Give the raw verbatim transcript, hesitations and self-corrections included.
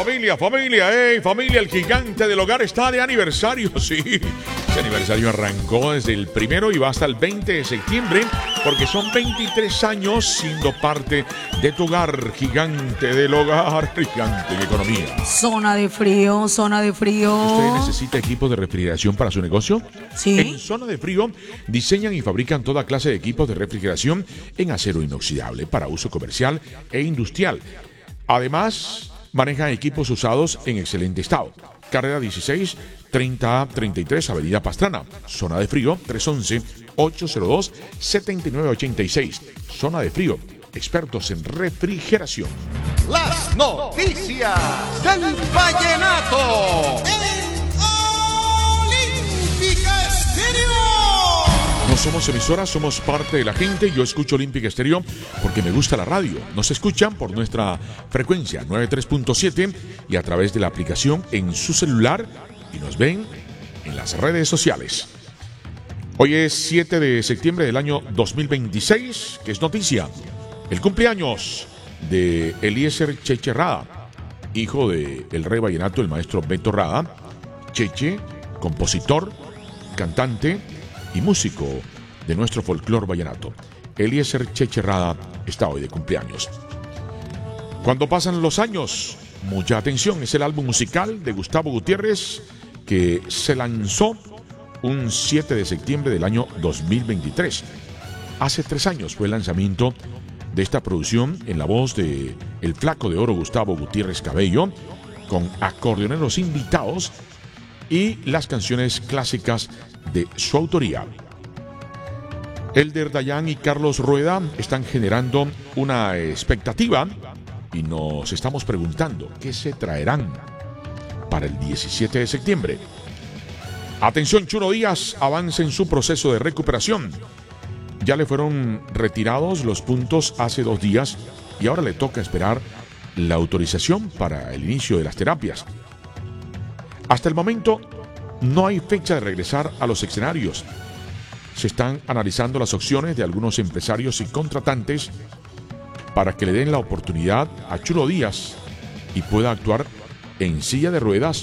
familia, familia, hey, familia, el gigante del hogar está de aniversario, sí. Ese aniversario arrancó desde el primero y va hasta el veinte de septiembre, porque son veintitrés años siendo parte de tu hogar, gigante del hogar, gigante de economía. Zona de frío, zona de frío. ¿Usted necesita equipos de refrigeración para su negocio? Sí. En Zona de Frío diseñan y fabrican toda clase de equipos de refrigeración en acero inoxidable para uso comercial e industrial. Además, manejan equipos usados en excelente estado. Carrera dieciséis, treinta treinta y tres, Avenida Pastrana. Zona de Frío, tres once, ocho cero dos, siete nueve ocho seis. Zona de Frío, expertos en refrigeración. Las noticias del vallenato en Olímpica Estéreo. No somos emisoras, somos parte de la gente. Yo escucho Olímpica Estéreo porque me gusta la radio. Nos escuchan por nuestra frecuencia noventa y tres punto siete y a través de la aplicación en su celular y nos ven en las redes sociales. Hoy es siete de septiembre del año dos mil veintiséis, que es noticia. El cumpleaños de Eliezer Cheche Rada, hijo de el rey vallenato, el maestro Beto Rada. Cheche, compositor, cantante y músico de nuestro folclor vallenato. Eliezer Cheche Rada está hoy de cumpleaños. Cuando pasan los años, mucha atención, es el álbum musical de Gustavo Gutiérrez que se lanzó un siete de septiembre del año dos mil veintitrés. Hace tres años fue el lanzamiento de esta producción en la voz de el flaco de oro Gustavo Gutiérrez Cabello, con acordeoneros invitados y las canciones clásicas de su autoría. Elder Dayan y Carlos Rueda están generando una expectativa y nos estamos preguntando qué se traerán para el diecisiete de septiembre. Atención, Chuno Díaz avanza en su proceso de recuperación. Ya le fueron retirados los puntos hace dos días y ahora le toca esperar la autorización para el inicio de las terapias. Hasta el momento no hay fecha de regresar a los escenarios. Se están analizando las opciones de algunos empresarios y contratantes para que le den la oportunidad a Chuno Díaz y pueda actuar en silla de ruedas